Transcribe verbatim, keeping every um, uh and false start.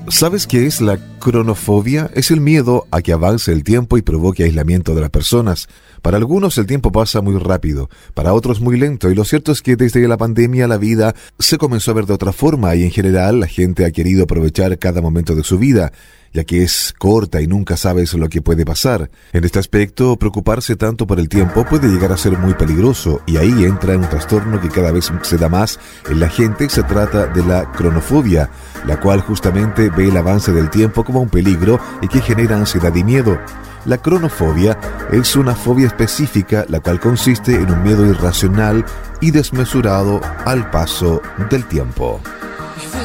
¿Sabes qué es la cronofobia? Es el miedo a que avance el tiempo y provoque aislamiento de las personas. Para algunos el tiempo pasa muy rápido, para otros muy lento, y lo cierto es que desde la pandemia la vida se comenzó a ver de otra forma y en general la gente ha querido aprovechar cada momento de su vida, ya que es corta y nunca sabes lo que puede pasar. En este aspecto, preocuparse tanto por el tiempo puede llegar a ser muy peligroso y ahí entra un trastorno que cada vez se da más en la gente. Se trata de la cronofobia, la cual justamente ve el avance del tiempo como un peligro y que genera ansiedad y miedo. La cronofobia es una fobia específica, la cual consiste en un miedo irracional y desmesurado al paso del tiempo.